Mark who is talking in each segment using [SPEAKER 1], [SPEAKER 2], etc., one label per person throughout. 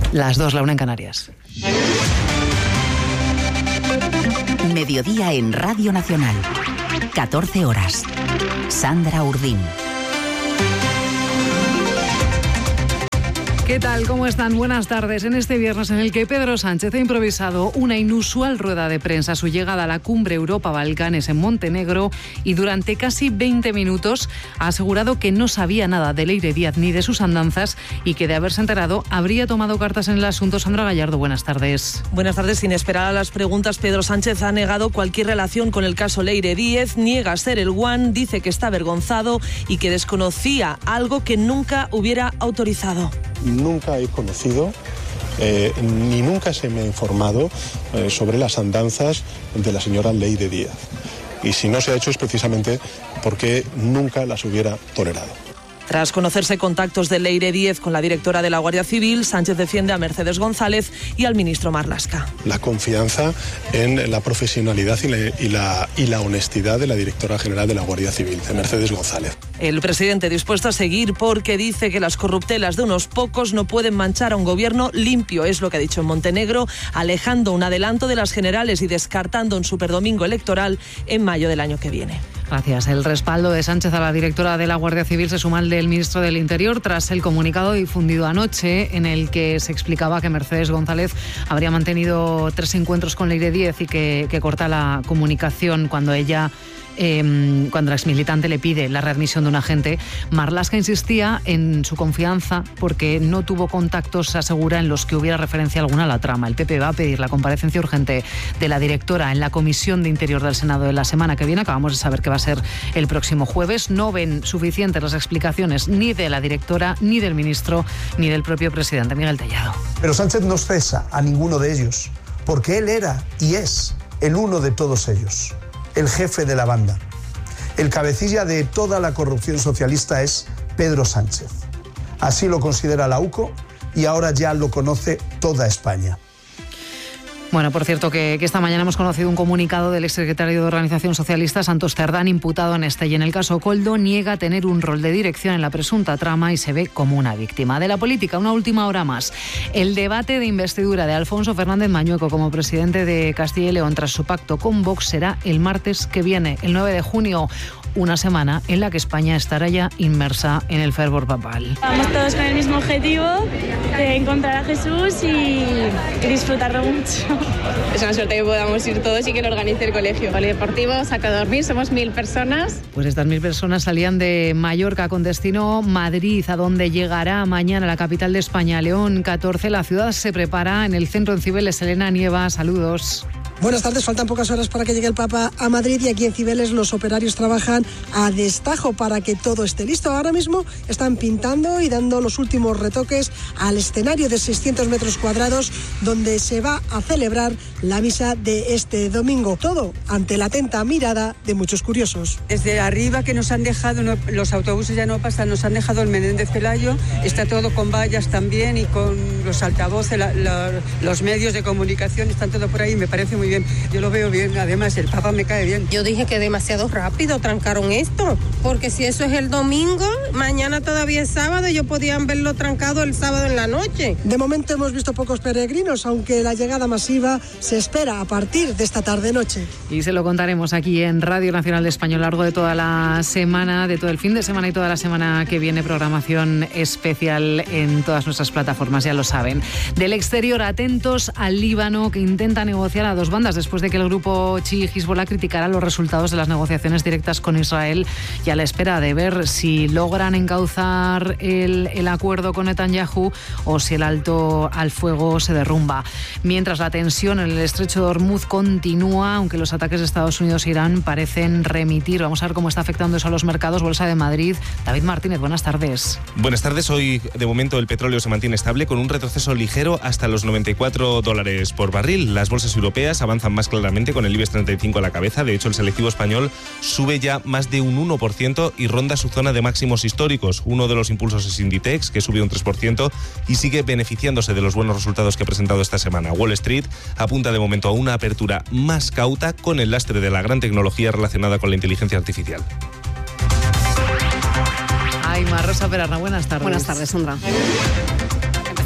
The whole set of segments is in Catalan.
[SPEAKER 1] Las 2, la 1 en Canarias.
[SPEAKER 2] Mediodía en Radio Nacional. 14 horas. Sandra Urdín.
[SPEAKER 1] ¿Qué tal? ¿Cómo están? Buenas tardes. En este viernes en el que Pedro Sánchez ha improvisado una inusual rueda de prensa a su llegada a la cumbre Europa-Balcanes en Montenegro y durante casi 20 minutos ha asegurado que no sabía nada de Leire Díaz ni de sus andanzas y que de haberse enterado habría tomado cartas en el asunto. Sandra Gallardo, buenas tardes.
[SPEAKER 3] Buenas tardes. Sin esperar a las preguntas, Pedro Sánchez ha negado cualquier relación con el caso Leire Díez, niega ser el guan, dice que está avergonzado y que desconocía algo que nunca hubiera autorizado.
[SPEAKER 4] Nunca he conocido ni nunca se me ha informado sobre las andanzas de la señora Leire Díaz. Y si no se ha hecho es precisamente porque nunca las hubiera tolerado.
[SPEAKER 3] Tras conocerse contactos de Leire Díez con la directora de la Guardia Civil, Sánchez defiende a Mercedes González y al ministro Marlaska.
[SPEAKER 4] La confianza en la profesionalidad y la honestidad de la directora general de la Guardia Civil, de Mercedes González.
[SPEAKER 3] El presidente dispuesto a seguir porque dice que las corruptelas de unos pocos no pueden manchar a un gobierno limpio, es lo que ha dicho en Montenegro, alejando un adelanto de las generales y descartando un superdomingo electoral en mayo del año que viene.
[SPEAKER 1] Gracias. El respaldo de Sánchez a la directora de la Guardia Civil se suma al del ministro del Interior tras el comunicado difundido anoche en el que se explicaba que Mercedes González habría mantenido 3 encuentros con Leire Díez y que corta la comunicación cuando la exmilitante le pide la readmisión de un agente. Marlaska insistía en su confianza porque no tuvo contactos, se asegura, en los que hubiera referencia alguna a la trama. El PP va a pedir la comparecencia urgente de la directora en la Comisión de Interior del Senado de la semana que viene. Acabamos de saber que va a ser el próximo jueves. No ven suficientes las explicaciones ni de la directora, ni del ministro, ni del propio presidente. Miguel Tellado.
[SPEAKER 5] Pero Sánchez no cesa a ninguno de ellos, porque él era y es el uno de todos ellos. El jefe de la banda. El cabecilla de toda la corrupción socialista es Pedro Sánchez. Así lo considera la UCO y ahora ya lo conoce toda España.
[SPEAKER 1] Bueno, por cierto, que esta mañana hemos conocido un comunicado del exsecretario de Organización Socialista, Santos Cerdán, imputado en este y en el caso Koldo, niega tener un rol de dirección en la presunta trama y se ve como una víctima. De la política, una última hora más. El debate de investidura de Alfonso Fernández Mañueco como presidente de Castilla y León tras su pacto con Vox será el martes que viene, el 9 de junio. Una semana en la que España estará ya inmersa en el fervor papal.
[SPEAKER 6] Vamos todos con el mismo objetivo de encontrar a Jesús y disfrutarlo mucho.
[SPEAKER 7] Es una suerte que podamos ir todos y que lo organice el colegio. Polideportivo, saca a dormir, somos 1.000 personas.
[SPEAKER 1] Pues estas 1.000 personas salían de Mallorca con destino Madrid, a donde llegará mañana la capital de España, León 14. La ciudad se prepara en el centro en Cibeles. Elena Nieva, saludos.
[SPEAKER 8] Buenas tardes, faltan pocas horas para que llegue el Papa a Madrid y aquí en Cibeles los operarios trabajan a destajo para que todo esté listo. Ahora mismo están pintando y dando los últimos retoques al escenario de 600 metros cuadrados donde se va a celebrar la misa de este domingo. Todo ante la atenta mirada de muchos curiosos.
[SPEAKER 9] Desde arriba que nos han dejado, los autobuses ya no pasan, nos han dejado el Menéndez Pelayo, está todo con vallas también y con los altavoces, los medios de comunicación, están todo por ahí, me parece muy bien, yo lo veo bien, además el Papa me cae bien.
[SPEAKER 10] Yo dije que demasiado rápido trancaron esto, porque si eso es el domingo, mañana todavía es sábado y ellos podían verlo trancado el sábado en la noche.
[SPEAKER 8] De momento hemos visto pocos peregrinos, aunque la llegada masiva se espera a partir de esta tarde-noche.
[SPEAKER 1] Y se lo contaremos aquí en Radio Nacional de España a lo largo de toda la semana, de todo el fin de semana y toda la semana que viene, programación especial en todas nuestras plataformas, ya lo saben. Del exterior, atentos al Líbano, que intenta negociar a dos bandas después de que el grupo chií Hezbollah criticara los resultados de las negociaciones directas con Israel y a la espera de ver si logran encauzar el acuerdo con Netanyahu o si el alto al fuego se derrumba. Mientras la tensión en el estrecho de Hormuz continúa, aunque los ataques de Estados Unidos e Irán parecen remitir. Vamos a ver cómo está afectando eso a los mercados. Bolsa de Madrid. David Martínez, buenas tardes.
[SPEAKER 11] Buenas tardes. Hoy, de momento, el petróleo se mantiene estable con un retroceso ligero hasta los $94 por barril. Las bolsas europeas avanzan más claramente con el IBEX 35 a la cabeza. De hecho, el selectivo español sube ya más de un 1% y ronda su zona de máximos históricos. Uno de los impulsos es Inditex, que sube un 3% y sigue beneficiándose de los buenos resultados que ha presentado esta semana. Wall Street apunta de momento a una apertura más cauta con el lastre de la gran tecnología relacionada con la inteligencia artificial.
[SPEAKER 1] Rosa Perarna, buenas tardes.
[SPEAKER 12] Buenas tardes, Sandra.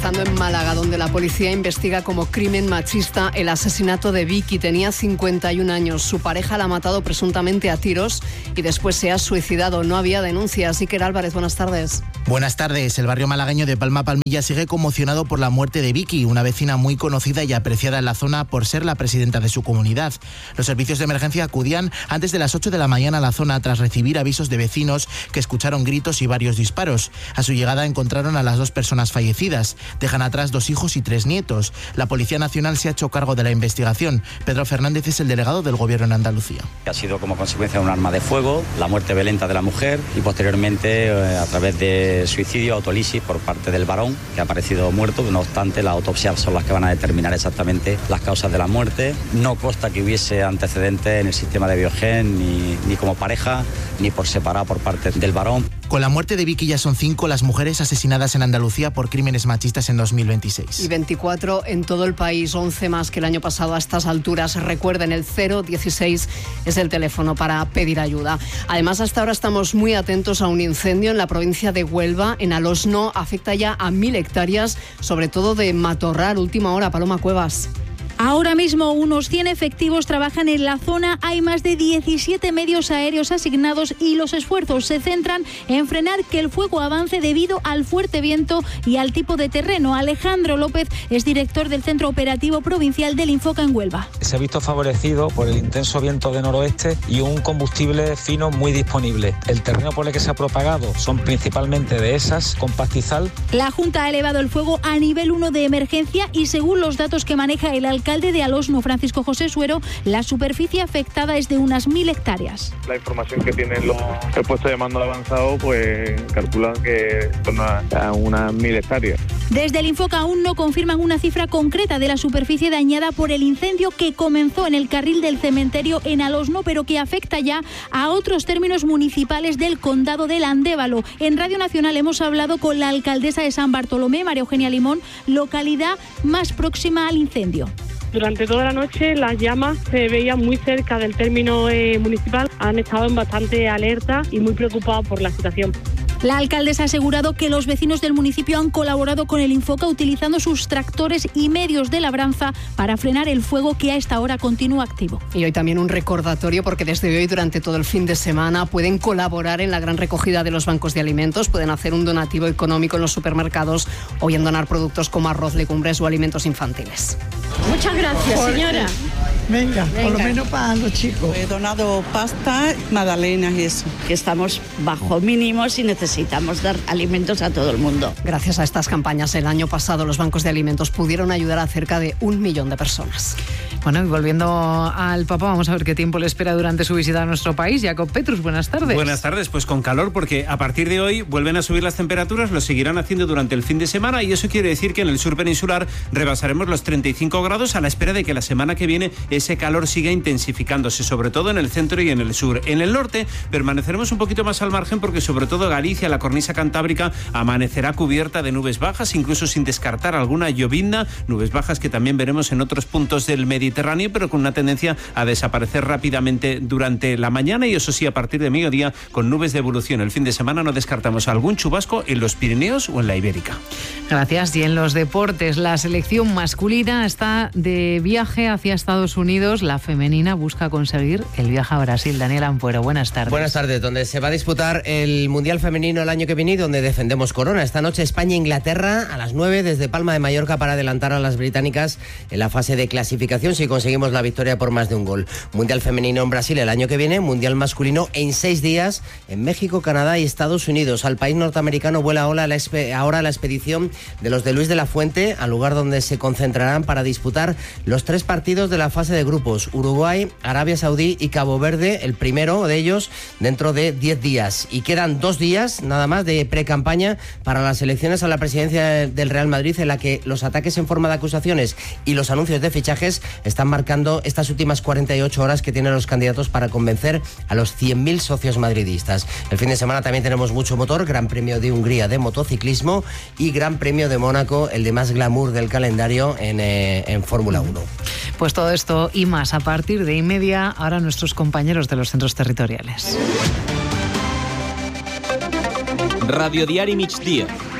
[SPEAKER 12] Empezando en Málaga, donde la policía investiga como crimen machista el asesinato de Vicky. Tenía 51 años. Su pareja la ha matado presuntamente a tiros y después se ha suicidado. No había denuncias. Iker Álvarez, buenas tardes.
[SPEAKER 13] Buenas tardes. El barrio malagueño de Palma Palmilla sigue conmocionado por la muerte de Vicky, una vecina muy conocida y apreciada en la zona por ser la presidenta de su comunidad. Los servicios de emergencia acudían antes de las 8 de la mañana a la zona tras recibir avisos de vecinos que escucharon gritos y varios disparos. A su llegada encontraron a las 2 personas fallecidas. Dejan atrás 2 hijos y 3 nietos. La Policía Nacional se ha hecho cargo de la investigación. Pedro Fernández es el delegado del Gobierno en Andalucía.
[SPEAKER 14] Ha sido como consecuencia de un arma de fuego, la muerte violenta de la mujer y posteriormente a través de suicidio, autolisis por parte del varón, que ha aparecido muerto. No obstante, las autopsias son las que van a determinar exactamente las causas de la muerte. No consta que hubiese antecedentes en el sistema de Biogen, ni como pareja, ni por separado por parte del varón.
[SPEAKER 13] Con la muerte de Vicky ya son 5 las mujeres asesinadas en Andalucía por crímenes machistas en 2026.
[SPEAKER 12] Y 24 en todo el país, 11 más que el año pasado a estas alturas. Recuerden, el 016 es el teléfono para pedir ayuda. Además, hasta ahora estamos muy atentos a un incendio en la provincia de Huelva, en Alosno. Afecta ya a 1000 hectáreas, sobre todo de matorral. Última hora, Paloma Cuevas.
[SPEAKER 15] Ahora mismo unos 100 efectivos trabajan en la zona, hay más de 17 medios aéreos asignados y los esfuerzos se centran en frenar que el fuego avance debido al fuerte viento y al tipo de terreno. Alejandro López es director del Centro Operativo Provincial del Infoca en Huelva.
[SPEAKER 16] Se ha visto favorecido por el intenso viento de noroeste y un combustible fino muy disponible. El terreno por el que se ha propagado son principalmente dehesas con pastizal.
[SPEAKER 15] La Junta ha elevado el fuego a nivel 1 de emergencia y según los datos que maneja el alcalde de Alosno, Francisco José Suero, la superficie afectada es de unas 1000 hectáreas.
[SPEAKER 17] La información que tienen el puesto de mando avanzado, pues calculan que son a unas 1000 hectáreas.
[SPEAKER 15] Desde el Infoca aún no confirman una cifra concreta de la superficie dañada por el incendio que comenzó en el carril del cementerio en Alosno, pero que afecta ya a otros términos municipales del condado del Andévalo. En Radio Nacional hemos hablado con la alcaldesa de San Bartolomé, María Eugenia Limón, localidad más próxima al incendio.
[SPEAKER 6] Durante toda la noche las llamas se veían muy cerca del término municipal. Han estado en bastante alerta y muy preocupados por la situación.
[SPEAKER 15] La alcaldesa ha asegurado que los vecinos del municipio han colaborado con el Infoca utilizando sus tractores y medios de labranza para frenar el fuego que a esta hora continúa activo.
[SPEAKER 12] Y hoy también un recordatorio porque desde hoy durante todo el fin de semana pueden colaborar en la gran recogida de los bancos de alimentos, pueden hacer un donativo económico en los supermercados o bien donar productos como arroz, legumbres o alimentos infantiles.
[SPEAKER 18] Muchas gracias, señora.
[SPEAKER 19] Venga, por lo menos para los chicos.
[SPEAKER 20] He donado pasta, magdalenas y eso.
[SPEAKER 18] Que estamos bajo mínimos y necesitamos dar alimentos a todo el mundo.
[SPEAKER 12] Gracias a estas campañas, el año pasado los bancos de alimentos pudieron ayudar a cerca de 1 millón de personas.
[SPEAKER 1] Bueno, y volviendo al Papa, vamos a ver qué tiempo le espera durante su visita a nuestro país. Jacob Petrus, buenas tardes.
[SPEAKER 21] Buenas tardes, pues con calor, porque a partir de hoy vuelven a subir las temperaturas, lo seguirán haciendo durante el fin de semana y eso quiere decir que en el sur peninsular rebasaremos los 35 grados a la espera de que la semana que viene ese calor siga intensificándose, sobre todo en el centro y en el sur. En el norte permaneceremos un poquito más al margen porque sobre todo Galicia, la cornisa cantábrica, amanecerá cubierta de nubes bajas, incluso sin descartar alguna llovizna, nubes bajas que también veremos en otros puntos del Mediterráneo, pero con una tendencia a desaparecer rápidamente durante la mañana y eso sí, a partir de mediodía con nubes de evolución. El fin de semana no descartamos algún chubasco en los Pirineos o en la Ibérica.
[SPEAKER 1] Gracias. Y en los deportes, la selección masculina está de viaje hacia Estados Unidos. La femenina busca conseguir el viaje a Brasil. Daniel Ampuero, buenas tardes.
[SPEAKER 22] Buenas tardes, donde se va a disputar el Mundial Femenino el año que viene y donde defendemos corona. Esta noche España-Inglaterra a las 9 desde Palma de Mallorca para adelantar a las británicas en la fase de clasificación si conseguimos la victoria por más de un gol. Mundial femenino en Brasil el año que viene, mundial masculino en 6 días en México, Canadá y Estados Unidos. Al país norteamericano vuela ahora la expedición de los de Luis de la Fuente, al lugar donde se concentrarán para disputar los 3 partidos de la fase de grupos: Uruguay, Arabia Saudí y Cabo Verde, el primero de ellos dentro de 10 días. Y quedan 2 días nada más de precampaña para las elecciones a la presidencia del Real Madrid, en la que los ataques en forma de acusaciones y los anuncios de fichajes están marcando estas últimas 48 horas que tienen los candidatos para convencer a los 100.000 socios madridistas. El fin de semana también tenemos mucho motor: Gran Premio de Hungría de motociclismo y Gran Premio de Mónaco, el de más glamour del calendario en Fórmula 1.
[SPEAKER 1] Pues todo esto y más a partir de 1:30, ahora nuestros compañeros de los centros territoriales.
[SPEAKER 23] Radio Diari Migdia,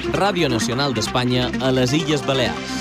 [SPEAKER 2] Ràdio Nacional d'Espanya a les Illes Balears.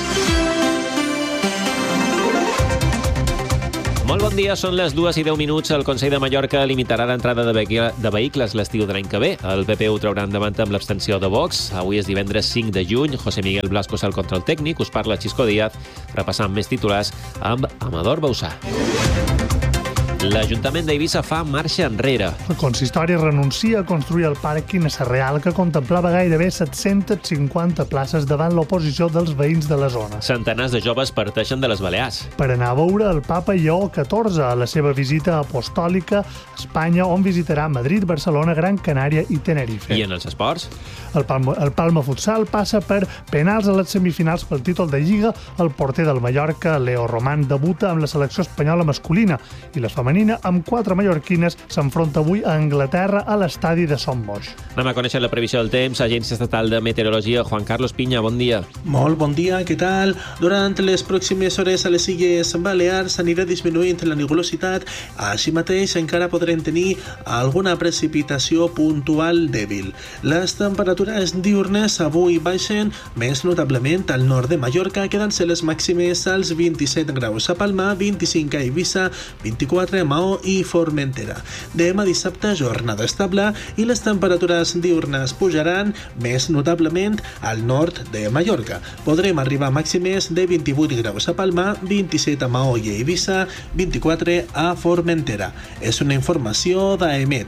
[SPEAKER 4] Molt bon dia, són les 2:10. El Consell de Mallorca limitarà l'entrada de vehicles l'estiu de l'any que ve. El PP ho traurà endavant amb l'abstenció de Vox. Avui és divendres 5 de juny. José Miguel Blasco és el control tècnic. Us parla Xisco Díaz, repassant més titulars amb Amador Bausà. L'Ajuntament d'Eivissa fa marxa enrere.
[SPEAKER 23] El consistori renuncia a construir el pàrquing a Sarreal, que contemplava gairebé 750 places davant l'oposició dels veïns de la zona.
[SPEAKER 4] Centenars de joves parteixen de les Balears
[SPEAKER 23] per anar a veure el papa Lleó XIV a la seva visita apostòlica a Espanya, on visitarà Madrid, Barcelona, Gran Canària i Tenerife.
[SPEAKER 4] I en els esports?
[SPEAKER 23] El Palma Futsal passa per penals a les semifinals pel títol de Lliga. El porter del Mallorca, Leo Román, debuta amb la selecció espanyola masculina i la femenina, amb 4 mallorquines, s'enfronta avui a Anglaterra a l'estadi de Son Boix.
[SPEAKER 4] Anem a conèixer la previsió del temps. Agència Estatal de Meteorologia, Juan Carlos Piña, bon dia.
[SPEAKER 24] Molt bon dia, què tal? Durant les pròximes hores a les Illes Balears anirà disminuint la nugulositat. Així mateix encara podrem tenir alguna precipitació puntual dèbil. Les temperatures diurnes avui baixen més notablement al nord de Mallorca, quedant-se les màximes als 27 graus a Palma, 25 a Eivissa, 24 a Maó i Formentera. Demà dissabte, jornada estable i les temperatures diurnes pujaran més notablement al nord de Mallorca. Podrem arribar a màximes de 28 graus a Palma, 27 a Maó i Eivissa, 24 a Formentera. És una informació d'AEMET.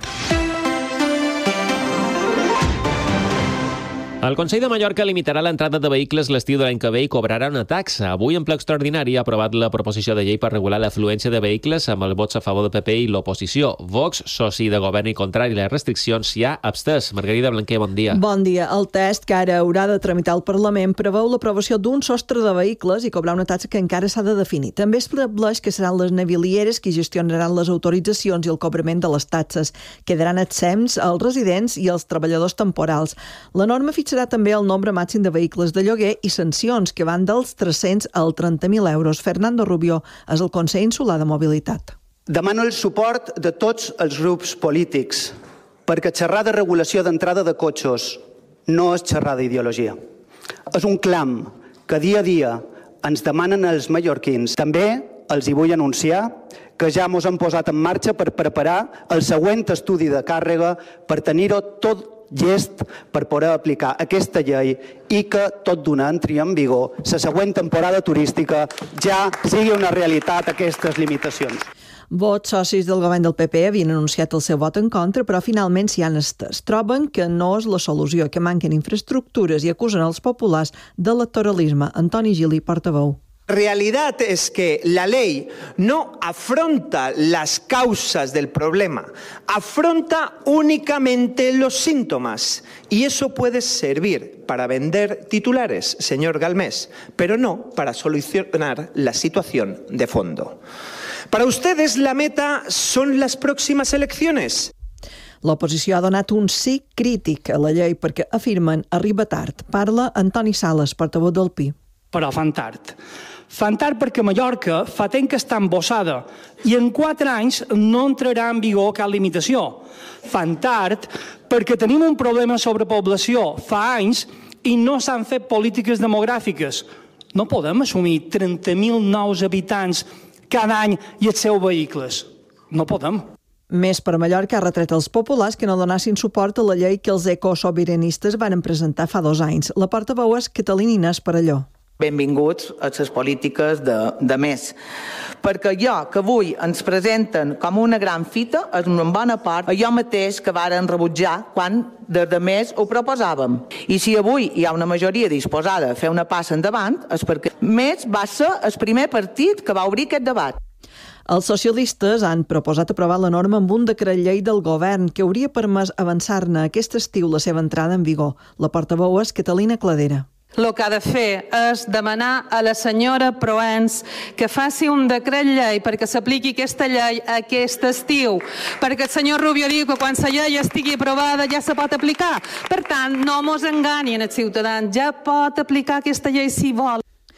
[SPEAKER 4] El Consell de Mallorca limitarà l'entrada de vehicles l'estiu de l'any que ve i cobrarà una taxa. Avui, en ple extraordinari, ha aprovat la proposició de llei per regular l'afluència de vehicles amb els vots a favor del PP i l'oposició. Vox, soci de govern i contrari a les restriccions, s'hi ha abstès. Margarida Blanquer, bon dia.
[SPEAKER 25] Bon dia. El test que ara haurà de tramitar el Parlament preveu l'aprovació d'un sostre de vehicles i cobrar una taxa que encara s'ha de definir. També estableix que seran les navilieres qui gestionaran les autoritzacions i el cobrament de les taxes. Quedaran exempts els residents i els treballadors temporals. La norma fixarà també el nombre màxim de vehicles de lloguer i sancions que van dels 300 als 30.000 euros. Fernando Rubio és el Consell Insular de Mobilitat.
[SPEAKER 26] Demano el suport de tots els grups polítics perquè xerrar de regulació d'entrada de cotxes no és xerrar d'ideologia. És un clam que dia a dia ens demanen els mallorquins. També els hi vull anunciar que ja mos hem posat en marxa per preparar el següent estudi de càrrega per tenir-ho tot llest per poder aplicar aquesta llei i que tot d'una entri en vigor la següent temporada turística ja sigui una realitat aquestes limitacions.
[SPEAKER 25] Vots socis del govern del PP havien anunciat el seu vot en contra, però finalment s'hi han estès. Troben que no és la solució, que manquen infraestructures i acusen els populars d'electoralisme. Antoni Gili, portaveu.
[SPEAKER 27] Realidad es que la ley no afronta las causas del problema, afronta únicamente los síntomas y eso puede servir para vender titulares, señor Galmés, pero no para solucionar la situación de fondo. Para ustedes la meta son las próximas elecciones.
[SPEAKER 25] L'oposició ha donat un sí crític a la llei perquè afirmen arriba tard. Parla Antoni Sales, portaveu del PI.
[SPEAKER 28] Però fan tard. Fan tard perquè Mallorca fa temps que està embossada i en 4 anys no entrarà en vigor cap limitació. Fan tard perquè tenim un problema sobre població fa anys i no s'han fet polítiques demogràfiques. No podem assumir 30.000 nous habitants cada any i els seus vehicles. No podem.
[SPEAKER 25] Més per Mallorca ha retret als populars que no donassin suport a la llei que els ecosobiranistes van presentar fa 2 anys. La portaveu és Catalina Inés Parelló.
[SPEAKER 29] Benvinguts a les polítiques de més. Perquè allò que avui ens presenten com una gran fita és en bona part allò mateix que varen rebutjar quan des de més ho proposàvem. I si avui hi ha una majoria disposada a fer una passa endavant és perquè més va ser el primer partit que va obrir aquest debat.
[SPEAKER 25] Els socialistes han proposat aprovar la norma amb un decret llei del govern que hauria permès avançar-ne aquest estiu la seva entrada en vigor. La portaveu és Catalina Cladera.
[SPEAKER 30] El que ha de fer és demanar a la senyora Proens que faci un decret llei perquè s'apliqui aquesta llei aquest estiu, perquè el senyor Rubio diu que quan la llei estigui aprovada ja se pot aplicar. Per tant, no mos enganyin els ciutadans, ja pot aplicar aquesta llei si vol.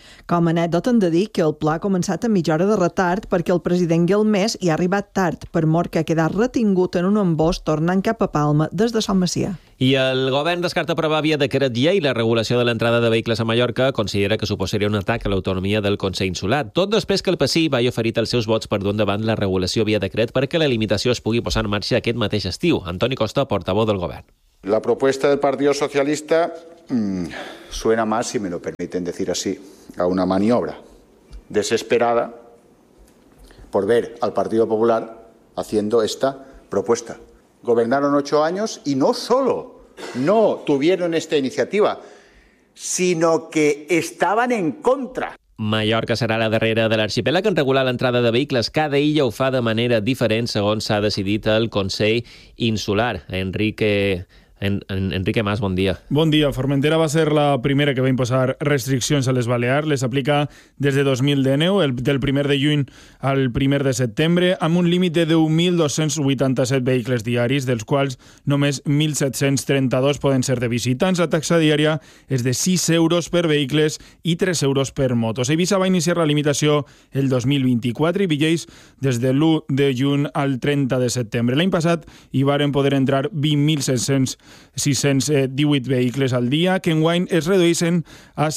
[SPEAKER 25] Com a anècdota hem de dir que el pla ha començat amb mitja hora de retard perquè el president Guelmés hi ha arribat tard, per mort que ha quedat retingut en un embòs tornant cap a Palma des de Sant Macià.
[SPEAKER 4] I el govern descarta aprovar via decret llei la regulació de l'entrada de vehicles a Mallorca. Considera que suposaria un atac a l'autonomia del Consell Insular. Tot després que el PSI va oferir els seus vots per dur endavant la regulació via decret perquè la limitació es pugui posar en marxa aquest mateix estiu. Antoni Costa, portavoz del govern.
[SPEAKER 3] La propuesta del Partido Socialista suena más, si me lo permiten decir así, a una maniobra desesperada por ver al Partido Popular haciendo esta propuesta. Gobernaron 8 años y no solo no tuvieron esta iniciativa, sino que estaban en contra.
[SPEAKER 4] Mallorca serà la darrera de l'arxipèlag en regular l'entrada de vehicles. Cada illa ho fa de manera diferent segons s'ha decidit el Consell Insular. Enrique Mas, bon dia.
[SPEAKER 5] Bon dia. Formentera va ser la primera que va imposar restriccions a les Balears. Les aplica des de 2019, del 1 de juny al 1 de setembre, amb un límit de 10.287 vehicles diaris, dels quals només 1.732 poden ser de visitants. La taxa diària és de 6 euros per vehicles i 3 euros per motos. Eivissa va iniciar la limitació el 2024 i vigeix des de l'1 de juny al 30 de setembre. L'any passat hi varen poder entrar 20.618 vehicles al dia, que enguany es redueixen a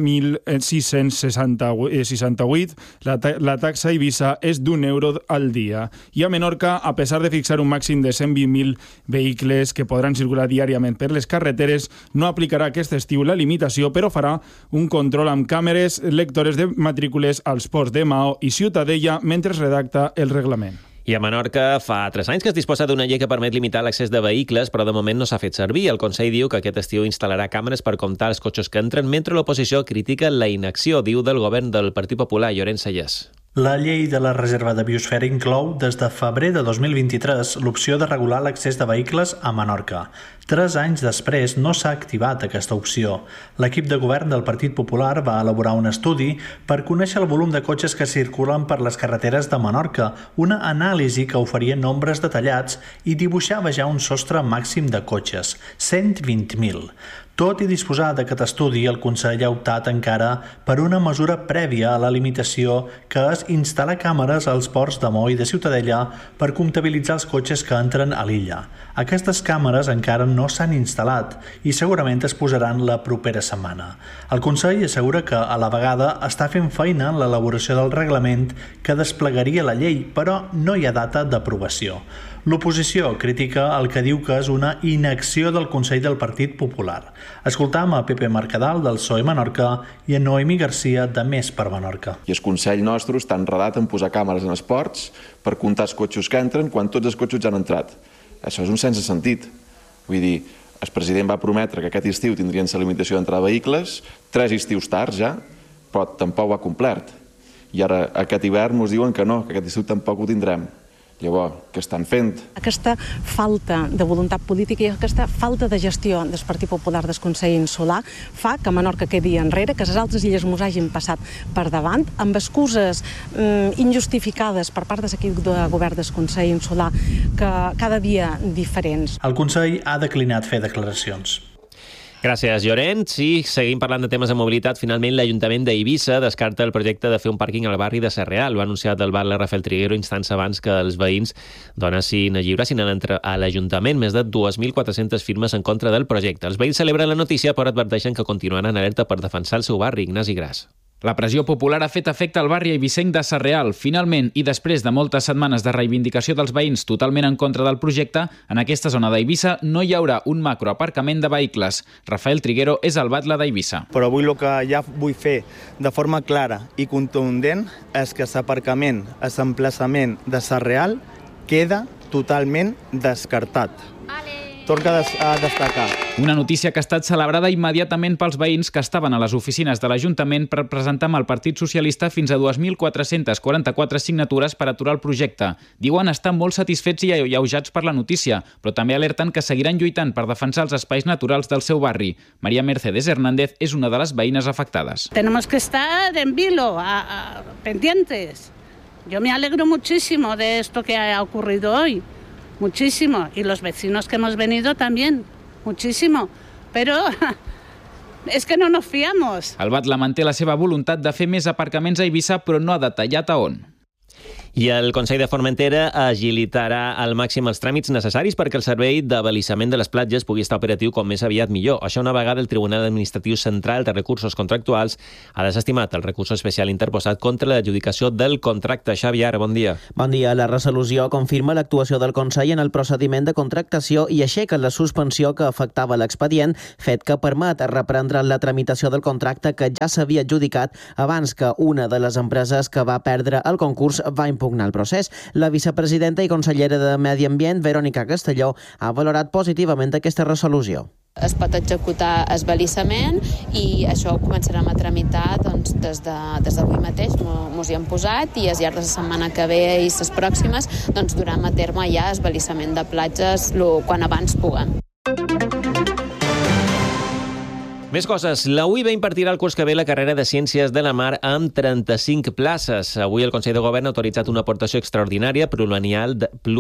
[SPEAKER 5] 17.668. La taxa a Eivissa és d'1 € al dia. I a Menorca, a pesar de fixar un màxim de 120.000 vehicles que podran circular diàriament per les carreteres, no aplicarà aquest estiu la limitació, però farà un control amb càmeres lectores de matrícules als ports de Maó i Ciutadella mentre es redacta el reglament.
[SPEAKER 4] I a Menorca fa 3 anys que es disposa d'una llei que permet limitar l'accés de vehicles, però de moment no s'ha fet servir. El Consell diu que aquest estiu instal·larà càmeres per comptar els cotxes que entren, mentre l'oposició critica la inacció, diu, del govern del Partit Popular, Llorenç Sayers.
[SPEAKER 7] La llei de la reserva de biosfera inclou des de febrer de 2023 l'opció de regular l'accés de vehicles a Menorca. 3 anys després no s'ha activat aquesta opció. L'equip de govern del Partit Popular va elaborar un estudi per conèixer el volum de cotxes que circulen per les carreteres de Menorca, una anàlisi que oferia nombres detallats i dibuixava ja un sostre màxim de cotxes, 120.000. Tot i disposar d'aquest estudi, el Consell ha optat encara per una mesura prèvia a la limitació, que és instal·lar càmeres als ports de Maó i de Ciutadella per comptabilitzar els cotxes que entren a l'illa. Aquestes càmeres encara no s'han instal·lat i segurament es posaran la propera setmana. El Consell assegura que a la vegada està fent feina en l'elaboració del reglament que desplegaria la llei, però no hi ha data d'aprovació. L'oposició critica el que diu que és una inacció del Consell del Partit Popular. Escoltam a Pepe Mercadal, del PSOE Menorca, i a Noemi Garcia, de Més per Menorca.
[SPEAKER 8] I el Consell nostre està enredat en posar càmeres en els ports per comptar els cotxes que entren quan tots els cotxes ja han entrat. Això és un sense sentit. Vull dir, el president va prometre que aquest estiu tindrien la limitació d'entrar de vehicles, 3 estius tard ja, però tampoc ho ha complert. I ara aquest hivern ens diuen que no, que aquest estiu tampoc ho tindrem. Llavors, què estan fent?
[SPEAKER 9] Aquesta falta de voluntat política i aquesta falta de gestió del Partit Popular del Consell Insular fa que Menorca quedi enrere, que les altres illes mos hagin passat per davant, amb excuses injustificades per part de l'equip de govern del Consell Insular, que cada dia diferents.
[SPEAKER 7] El Consell ha declinat fer declaracions.
[SPEAKER 4] Gràcies, Llorenç. I seguim parlant de temes de mobilitat. Finalment, l'Ajuntament d'Eivissa descarta el projecte de fer un pàrquing al barri de Sarrià. Ho ha anunciat el batlle Rafael Triguero instants abans que els veïns lliuressin a l'Ajuntament més de 2.400 firmes en contra del projecte. Els veïns celebren la notícia, però adverteixen que continuaran alerta per defensar el seu barri. Ignasi Gras.
[SPEAKER 10] La pressió popular ha fet efecte al barri eivissenc de Sarrià. Finalment, i després de moltes setmanes de reivindicació dels veïns totalment en contra del projecte, en aquesta zona d'Eivissa no hi haurà un macroaparcament de vehicles. Rafael Triguero és el batlle d'Eivissa.
[SPEAKER 11] Però avui el que ja vull fer de forma clara i contundent és que l'aparcament a l'emplaçament de Sarrià queda totalment descartat. Torna a destacar.
[SPEAKER 10] Una notícia que ha estat celebrada immediatament pels veïns que estaven a les oficines de l'Ajuntament per presentar amb el Partit Socialista fins a 2.444 signatures per aturar el projecte. Diuen estar molt satisfets i alleujats per la notícia, però també alerten que seguiran lluitant per defensar els espais naturals del seu barri. María Mercedes Hernández és una de les veïnes afectades.
[SPEAKER 13] Tenemos que estar en vilo, pendientes. Yo me alegro muchísimo de esto que ha ocurrido hoy. Muchísimo, y los vecinos que hemos venido también, muchísimo, pero Es que no nos fiamos.
[SPEAKER 10] El Batlle manté la seva voluntat de fer més aparcaments a Eivissa, però no ha detallat a on.
[SPEAKER 4] I el Consell de Formentera agilitarà al màxim els tràmits necessaris perquè el servei d'abalisament de les platges pugui estar operatiu com més aviat millor. Això una vegada el Tribunal Administratiu Central de Recursos Contractuals ha desestimat el recurs especial interposat contra l'adjudicació del contracte. Xavier, bon dia.
[SPEAKER 6] Bon dia. La resolució confirma l'actuació del Consell en el procediment de contractació i aixeca la suspensió que afectava l'expedient, fet que permet reprendre la tramitació del contracte que ja s'havia adjudicat abans que una de les empreses que va perdre el concurs va impugnar el procés. La vicepresidenta i consellera de Medi Ambient, Verònica Castelló, ha valorat positivament aquesta resolució.
[SPEAKER 12] Es pot executar esbalissament i això ho començarem a tramitar des d'avui mateix, mos hi hem posat, i al llarg de la setmana que ve i les pròximes durem a terme ja esbalissament de platges quan abans puguem.
[SPEAKER 4] Més coses. La UIB impartirà el curs que ve la carrera de Ciències de la Mar amb 35 places. Avui el Consell de Govern ha autoritzat una aportació extraordinària plurianual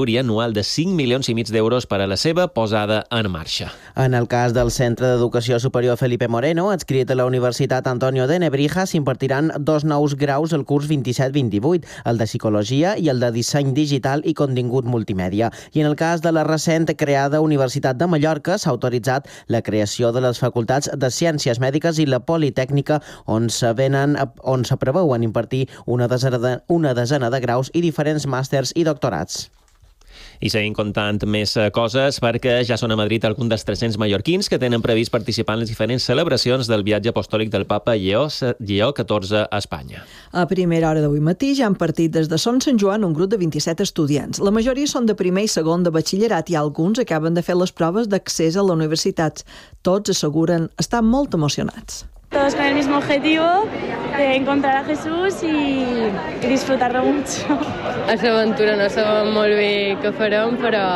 [SPEAKER 4] de 5,5 milions d'euros per a la seva posada en marxa.
[SPEAKER 6] En el cas del Centre d'Educació Superior Felipe Moreno, adscrit a la Universitat Antonio de Nebrija, s'impartiran 2 nous graus el curs 27-28, el de Psicologia i el de Disseny Digital i Contingut Multimèdia. I en el cas de la recent creada Universitat de Mallorca, s'ha autoritzat la creació de les facultats de Ciències Mèdiques i la Politècnica, on se preveuen impartir una desena de graus i diferents màsters i doctorats.
[SPEAKER 4] I seguim contant més coses perquè ja són a Madrid alguns dels 300 mallorquins que tenen previst participar en les diferents celebracions del viatge apostòlic del papa Lleó XIV a Espanya.
[SPEAKER 25] A primera hora d'avui matí ja han partit des de Son Sant Joan un grup de 27 estudiants. La majoria són de primer i segon de batxillerat i alguns acaben de fer les proves d'accés a la universitat. Tots asseguren estar molt emocionats.
[SPEAKER 14] Todos con el mismo objetivo de encontrar a Jesús y disfrutarlo mucho.
[SPEAKER 15] És aventura, no sabem molt bé què farem,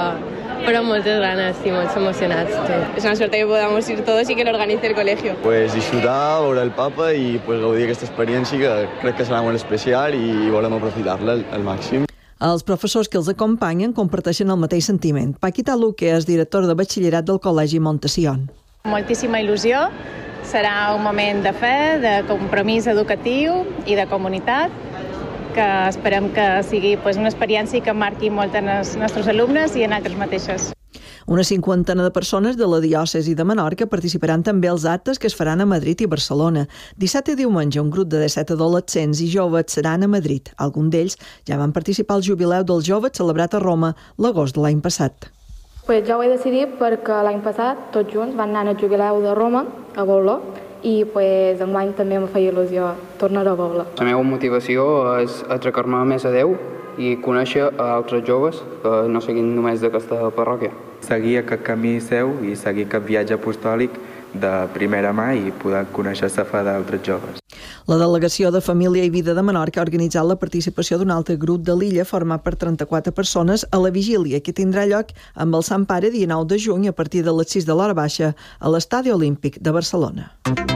[SPEAKER 15] però moltes ganes y molt emocionats.
[SPEAKER 14] Es una suerte que podamos ir todos y que lo organice el colegio.
[SPEAKER 16] Pues disfrutar, veure el Papa i pues gaudir d'aquesta experiència que crec que serà molt especial i volem aprofitar-la al màxim.
[SPEAKER 25] Els professors que els acompanyen comparteixen el mateix sentiment. Paquita Luque és director de batxillerat del Col·legi Montession.
[SPEAKER 14] Moltíssima il·lusió. Serà un moment de fe, de compromís educatiu i de comunitat, que esperem que sigui una experiència que marqui molt en els nostres alumnes i en altres mateixes.
[SPEAKER 25] Una 50 de persones de la diòcesi de Menorca participaran també als actes que es faran a Madrid i Barcelona. Dissabte i diumenge un grup de 17 adolescents i joves seran a Madrid. Alguns d'ells ja van participar al jubileu dels joves celebrat a Roma l'agost de l'any passat.
[SPEAKER 17] Pues jo ho he decidit perquè l'any passat tots junts van anar al jubileu de Roma, a veure-lo, i enguany també em feia il·lusió tornar a veure-lo.
[SPEAKER 18] La meva motivació és atracar-me més a Déu i conèixer altres joves que no siguin només d'aquesta parròquia.
[SPEAKER 19] Seguir aquest camí seu i seguir aquest viatge apostòlic de primera mà i poder conèixer la fe d'altres joves.
[SPEAKER 25] La Delegació de Família i Vida de Menorca ha organitzat la participació d'un altre grup de l'illa format per 34 persones a la vigília que tindrà lloc amb el Sant Pare dia 9 de juny a partir de les 6 de l'hora baixa a l'Estadi Olímpic de Barcelona.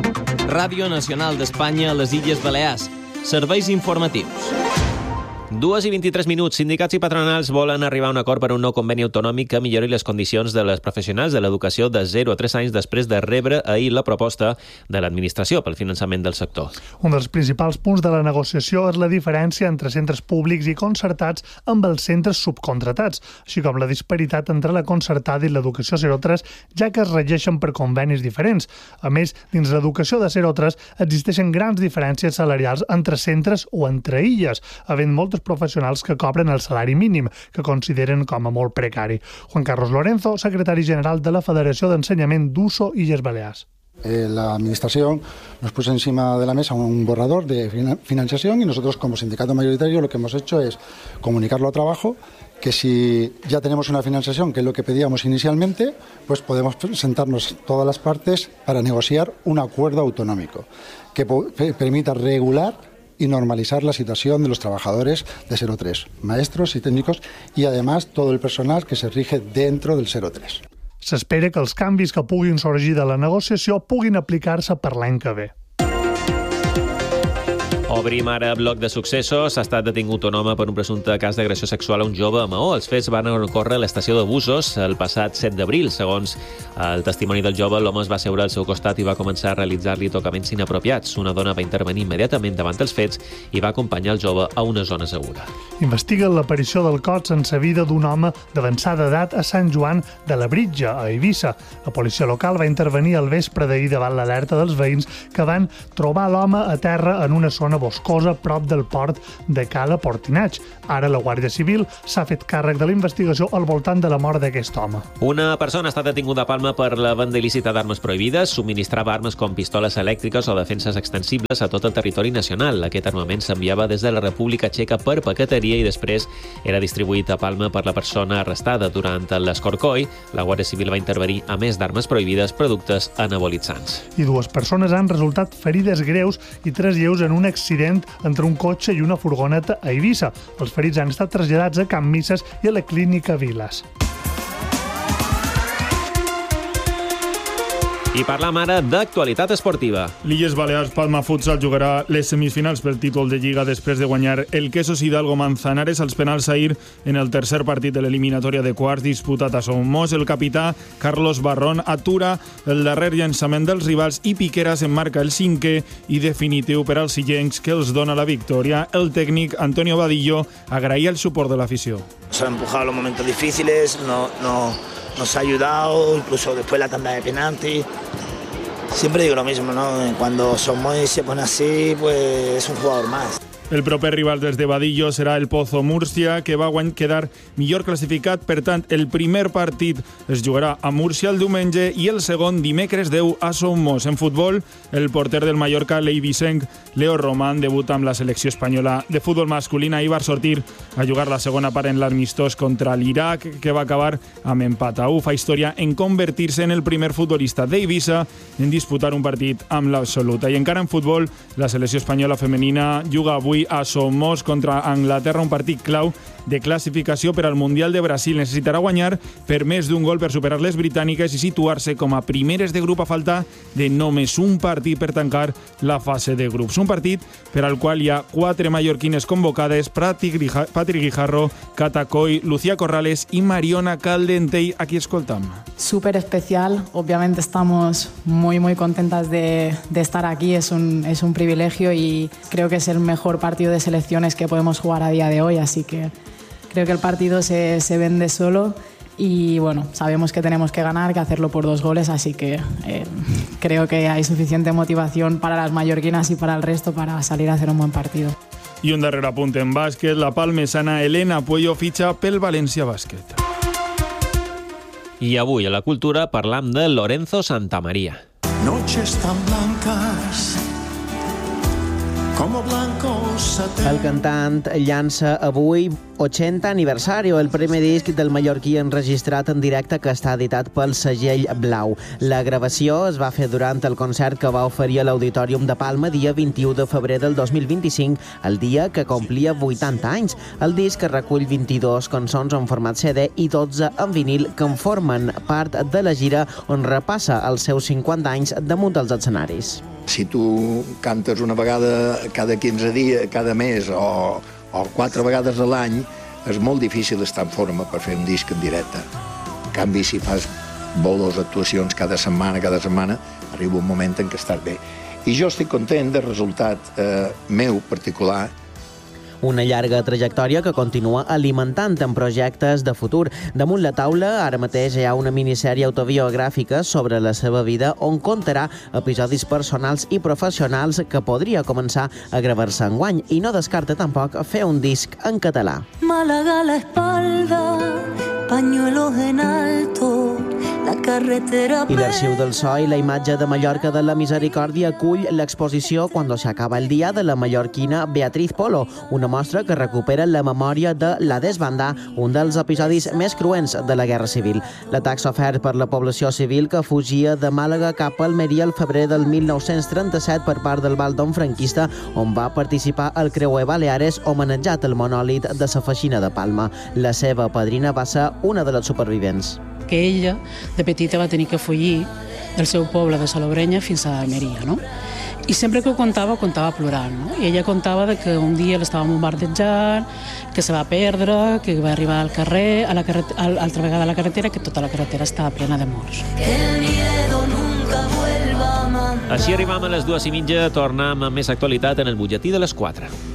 [SPEAKER 2] Ràdio Nacional d'Espanya a les Illes Balears. Serveis informatius.
[SPEAKER 4] 2:23. Sindicats i patronals volen arribar a un acord per un nou conveni autonòmic que millori les condicions de les professionals de l'educació de 0 a 3 anys després de rebre ahir la proposta de l'administració pel finançament del sector.
[SPEAKER 23] Un dels principals punts de la negociació és la diferència entre centres públics i concertats amb els centres subcontratats, així com la disparitat entre la concertada i l'educació 0-3, ja que es regeixen per convenis diferents. A més, dins l'educació de 0-3 existeixen grans diferències salarials entre centres o entre illes, havent moltes professionals que cobren el salari mínim, que consideren com a molt precari. Juan Carlos Lorenzo, secretari general de la Federació d'Ensenyament d'USO Illes Balears.
[SPEAKER 20] La administración nos puso encima de la mesa un borrador de financiación y nosotros como sindicato mayoritario lo que hemos hecho es comunicarlo a trabajo, que si ya tenemos una financiación, que es lo que pedíamos inicialmente, pues podemos sentarnos todas las partes para negociar un acuerdo autonómico que permita regular y normalizar la situación de los trabajadores de 0-3, maestros y técnicos, y además todo el personal que se rige dentro del 0-3.
[SPEAKER 23] S'espera que els canvis que puguin sorgir de la negociació puguin aplicar-se per l'any que ve.
[SPEAKER 4] Obrim ara bloc de successos. Ha estat detingut un home per un presumpte cas d'agressió sexual a un jove a Maó. Els fets van ocórrer a l'estació de busos el passat 7 d'abril. Segons el testimoni del jove, l'home es va asseure al seu costat i va començar a realitzar-li tocaments inapropiats. Una dona va intervenir immediatament davant els fets i va acompanyar el jove a una zona segura.
[SPEAKER 23] Investiguen l'aparició del cos sense vida d'un home d'avançada edat a Sant Joan de la Britja, a Eivissa. La policia local va intervenir al vespre d'ahir davant l'alerta dels veïns que van trobar l'home a terra en una zona boscosa prop del port de Cala Portinatx. Ara la Guàrdia Civil s'ha fet càrrec de la investigació al voltant de la mort d'aquest home.
[SPEAKER 4] Una persona ha estat detinguda a Palma per la venda il·lícita d'armes prohibides. Subministrava armes com pistoles elèctriques o defenses extensibles a tot el territori nacional. Aquest armament s'enviava des de la República Txeca per paqueteria i després era distribuït a Palma per la persona arrestada. Durant l'escorcoll, la Guàrdia Civil va intervenir, a més d'armes prohibides, productes anabolitzants.
[SPEAKER 23] I 2 persones han resultat ferides greus i 3 lleus en un accident entre un cotxe i una furgoneta a Eivissa. Els ferits han estat traslladats a Can Misses i a la clínica Viles.
[SPEAKER 4] I parlam ara d'actualitat esportiva.
[SPEAKER 5] L'Illes Balears Palma Futsal jugarà les semifinals pel títol de Lliga després de guanyar el Quesos Hidalgo Manzanares als penals ahir en el tercer partit de l'eliminatòria de quarts disputat a Somos. El capità Carlos Barrón atura el darrer llançament dels rivals i Piqueras enmarca el 5è i definitiu per als illencs que els dona la victòria. El tècnic Antonio Vadillo agraïa el suport de l'afició.
[SPEAKER 1] Nos ha empujado los momentos difíciles, nos ha ayudado, incluso después la tanda de penalti. Siempre digo lo mismo, ¿no? Cuando Somos se pone así, pues es un jugador más.
[SPEAKER 5] El proper rival des de Vadillo serà el Pozo Múrcia, que va quedar millor classificat. Per tant, el primer partit es jugarà a Múrcia el diumenge i el segon dimecres 10 a Somos. En futbol, el porter del Mallorca, l'eivissenc Leo Román, debuta amb la selecció espanyola de futbol masculina i va sortir a jugar la segona part en l'amistós contra l'Iraq, que va acabar amb empat a 1. Fa història en convertir-se en el primer futbolista d'Eivissa en disputar un partit amb l'absoluta. I encara en futbol, la selecció espanyola femenina juga avui a Somos contra Anglaterra, un partit clau de classificació per al Mundial de Brasil. Necessitarà guanyar per més d'un gol per superar les britàniques i situar-se com a primeres de grup a falta de només un partit per tancar la fase de grups. Un partit per al qual hi ha 4 mallorquines convocades: Patri Guijarro, Cata Coll, Lucía Corrales y Mariona Caldentey. Aquí escoltam.
[SPEAKER 3] Súper especial, obviamente estamos muy contentas de estar aquí, es un privilegio y creo que es el mejor partido de selecciones que podemos jugar a día de hoy, así que creo que el partido se vende solo y bueno, sabemos que tenemos que ganar, que hacerlo por 2 goles, así que creo que hay suficiente motivación para las mallorquinas y para el resto para salir a hacer un buen partido.
[SPEAKER 5] I un darrer apunt en bàsquet, la palmesana Elena Puello fitxa pel València Bàsquet.
[SPEAKER 4] I avui a la cultura parlam de Lorenzo Santamaría.
[SPEAKER 21] Noches tan blancas como blancos saténs.
[SPEAKER 6] El cantant llança avui 80 aniversari, el primer disc del mallorquí enregistrat en directe que està editat pel segell Blau. La gravació es va fer durant el concert que va oferir a l'Auditorium de Palma dia 21 de febrer del 2025, el dia que complia 80 anys. El disc recull 22 cançons en format CD i 12 en vinil que en formen part de la gira on repassa els seus 50 anys damunt dels escenaris.
[SPEAKER 22] Si tu cantes una vegada cada 15 dies, cada mes o 4 vegades a l'any, és molt difícil estar en forma per fer un disc en directe. En canvi, si fas bolos actuacions cada setmana, arriba un moment en què estàs bé. I jo estic content del resultat meu particular.
[SPEAKER 6] Una llarga trajectòria que continua alimentant en projectes de futur. Damunt la taula, ara mateix hi ha una minissèrie autobiogràfica sobre la seva vida on contarà episodis personals i professionals que podria començar a gravar-se enguany i no descarta tampoc fer un disc en català.
[SPEAKER 24] Málaga a la espalda, pañuelos en alto, la carretera...
[SPEAKER 6] I l'Arxiu del So i la imatge de Mallorca de la Misericòrdia acull l'exposició Cuando se acaba el día de la mallorquina Beatriz Polo, una mostra que recupera la memòria de La Desbandà, un dels episodis més cruents de la Guerra Civil. L'atac sofert per la població civil que fugia de Màlaga cap a Almeria el febrer del 1937 per part del bàndol franquista, on va participar el creuer Baleares, homenatjat al monòlit de la Feixina de Palma. La seva padrina va ser una de les supervivents.
[SPEAKER 9] Que ella, de petita, va tenir que fugir del seu poble de Salobrenya fins a Almeria, no?
[SPEAKER 7] I sempre que ho contava plorant, no? I ella contava de que un dia l'estava bombardejant, que se va perdre, que va arribar al carrer, altra vegada a la carretera, que tota la carretera estava plena de morts.
[SPEAKER 4] Així arribam a les 2:30, tornem amb més actualitat en el butlletí de les 4.